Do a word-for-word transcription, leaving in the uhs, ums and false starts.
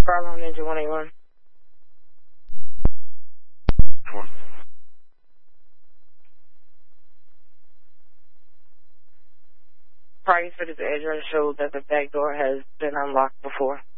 Bravo Ninja one eighty-one. Four. Prior for this address showed that the back door has been unlocked before.